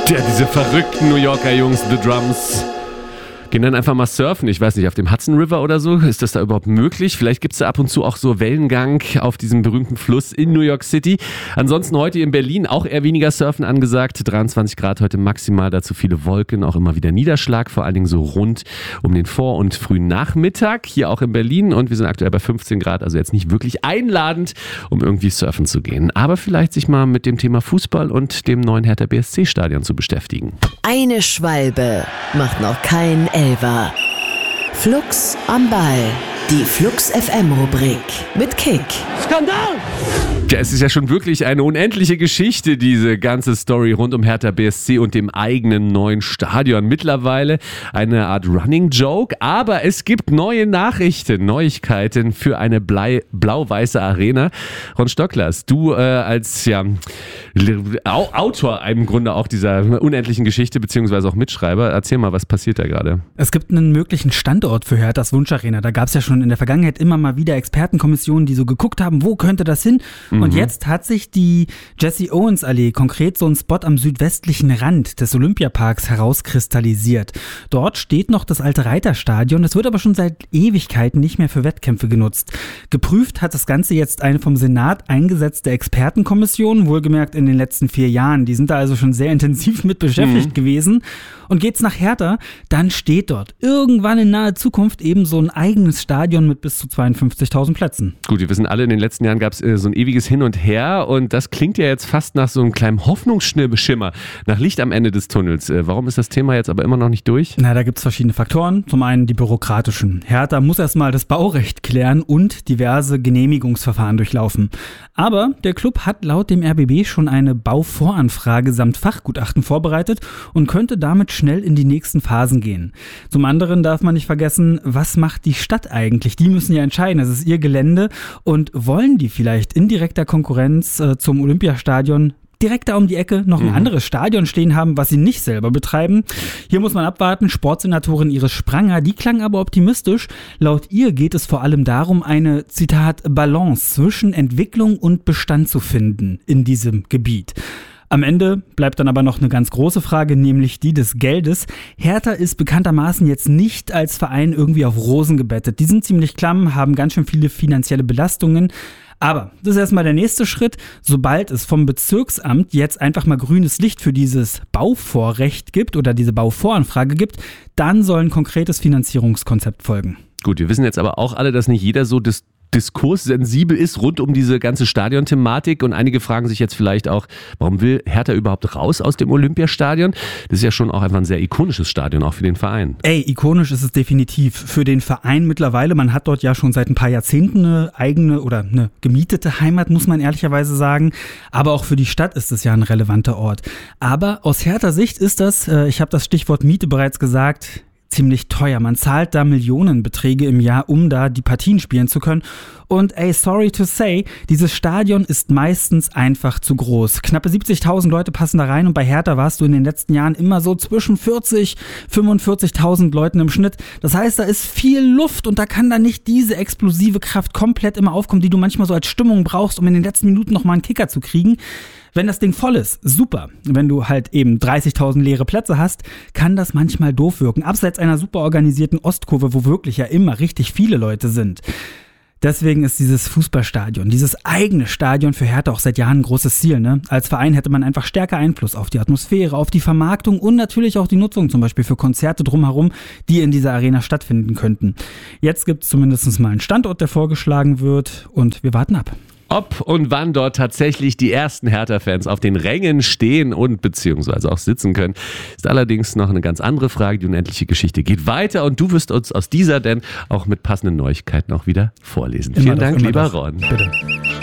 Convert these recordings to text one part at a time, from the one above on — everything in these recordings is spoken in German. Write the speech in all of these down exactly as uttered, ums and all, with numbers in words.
Ja, diese verrückten New Yorker Jungs, The Drums, gehen dann einfach mal surfen. Ich weiß nicht, auf dem Hudson River oder so. Ist das da überhaupt möglich? Vielleicht gibt es da ab und zu auch so Wellengang auf diesem berühmten Fluss in New York City. Ansonsten heute in Berlin auch eher weniger Surfen angesagt. dreiundzwanzig Grad heute maximal, dazu viele Wolken, auch immer wieder Niederschlag. Vor allen Dingen so rund um den Vor- und frühen Nachmittag. Hier auch in Berlin und wir sind aktuell bei fünfzehn Grad. Also jetzt nicht wirklich einladend, um irgendwie surfen zu gehen. Aber vielleicht sich mal mit dem Thema Fußball und dem neuen Hertha B S C-Stadion zu beschäftigen. Eine Schwalbe macht noch keinen Elfer. Flux am Ball. Die Flux F M-Rubrik mit Kick. Skandal! Ja, es ist ja schon wirklich eine unendliche Geschichte, diese ganze Story rund um Hertha B S C und dem eigenen neuen Stadion. Mittlerweile eine Art Running Joke, aber es gibt neue Nachrichten, Neuigkeiten für eine Blei- blau-weiße Arena. Ron Stocklers, du äh, als ja, Au- Autor im Grunde auch dieser unendlichen Geschichte, beziehungsweise auch Mitschreiber, erzähl mal, was passiert da gerade? Es gibt einen möglichen Standort für Herthas Wunscharena. Da gab es ja schon in der Vergangenheit immer mal wieder Expertenkommissionen, die so geguckt haben, wo könnte das hin? Mhm. Und jetzt hat sich die Jesse Owens Allee, konkret so ein Spot am südwestlichen Rand des Olympiaparks, herauskristallisiert. Dort steht noch das alte Reiterstadion, das wird aber schon seit Ewigkeiten nicht mehr für Wettkämpfe genutzt. Geprüft hat das Ganze jetzt eine vom Senat eingesetzte Expertenkommission, wohlgemerkt in den letzten vier Jahren. Die sind da also schon sehr intensiv mit beschäftigt mhm. gewesen. Und geht's nach Hertha, dann steht dort irgendwann in naher Zukunft eben so ein eigenes Stadion mit bis zu zweiundfünfzigtausend Plätzen. Gut, wir wissen alle, in den letzten Jahren gab es äh, so ein ewiges Hin und Her und das klingt ja jetzt fast nach so einem kleinen Hoffnungsschimmer, nach Licht am Ende des Tunnels. Äh, warum ist das Thema jetzt aber immer noch nicht durch? Na, da gibt's verschiedene Faktoren. Zum einen die bürokratischen. Hertha muss erstmal das Baurecht klären und diverse Genehmigungsverfahren durchlaufen. Aber der Club hat laut dem R B B schon eine Bauvoranfrage samt Fachgutachten vorbereitet und könnte damit schnell in die nächsten Phasen gehen. Zum anderen darf man nicht vergessen, was macht die Stadt eigentlich? Die müssen ja entscheiden, es ist ihr Gelände und wollen die vielleicht in direkter Konkurrenz äh, zum Olympiastadion direkt da um die Ecke noch ein mhm. anderes Stadion stehen haben, was sie nicht selber betreiben. Hier muss man abwarten. Sportsenatorin Iris Spranger, die klang aber optimistisch. Laut ihr geht es vor allem darum, eine, Zitat, Balance zwischen Entwicklung und Bestand zu finden in diesem Gebiet. Am Ende bleibt dann aber noch eine ganz große Frage, nämlich die des Geldes. Hertha ist bekanntermaßen jetzt nicht als Verein irgendwie auf Rosen gebettet. Die sind ziemlich klamm, haben ganz schön viele finanzielle Belastungen. Aber das ist erstmal der nächste Schritt. Sobald es vom Bezirksamt jetzt einfach mal grünes Licht für dieses Bauvorrecht gibt oder diese Bauvoranfrage gibt, dann soll ein konkretes Finanzierungskonzept folgen. Gut, wir wissen jetzt aber auch alle, dass nicht jeder so das diskurssensibel ist rund um diese ganze Stadionthematik und einige fragen sich jetzt vielleicht auch, warum will Hertha überhaupt raus aus dem Olympiastadion? Das ist ja schon auch einfach ein sehr ikonisches Stadion, auch für den Verein. Ey, ikonisch ist es definitiv für den Verein mittlerweile. Man hat dort ja schon seit ein paar Jahrzehnten eine eigene oder eine gemietete Heimat, muss man ehrlicherweise sagen. Aber auch für die Stadt ist es ja ein relevanter Ort. Aber aus Hertha Sicht ist das, ich habe das Stichwort Miete bereits gesagt, ziemlich teuer. Man zahlt da Millionenbeträge im Jahr, um da die Partien spielen zu können. Und ey, sorry to say, dieses Stadion ist meistens einfach zu groß. Knappe siebzigtausend Leute passen da rein und bei Hertha warst du in den letzten Jahren immer so zwischen vierzig, fünfundvierzigtausend Leuten im Schnitt. Das heißt, da ist viel Luft und da kann dann nicht diese explosive Kraft komplett immer aufkommen, die du manchmal so als Stimmung brauchst, um in den letzten Minuten nochmal einen Kicker zu kriegen. Wenn das Ding voll ist, super. Wenn du halt eben dreißigtausend leere Plätze hast, kann das manchmal doof wirken. Abseits einer super organisierten Ostkurve, wo wirklich ja immer richtig viele Leute sind. Deswegen ist dieses Fußballstadion, dieses eigene Stadion für Hertha auch seit Jahren ein großes Ziel. Ne? Als Verein hätte man einfach stärker Einfluss auf die Atmosphäre, auf die Vermarktung und natürlich auch die Nutzung zum Beispiel für Konzerte drumherum, die in dieser Arena stattfinden könnten. Jetzt gibt es zumindest mal einen Standort, der vorgeschlagen wird und wir warten ab. Ob und wann dort tatsächlich die ersten Hertha-Fans auf den Rängen stehen und beziehungsweise auch sitzen können, ist allerdings noch eine ganz andere Frage. Die unendliche Geschichte geht weiter und du wirst uns aus dieser denn auch mit passenden Neuigkeiten auch wieder vorlesen. Immer Vielen doch, Dank, lieber doch. Ron. Bitte.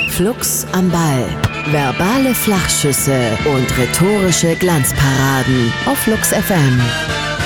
Flux am Ball. Verbale Flachschüsse und rhetorische Glanzparaden auf Flux F M.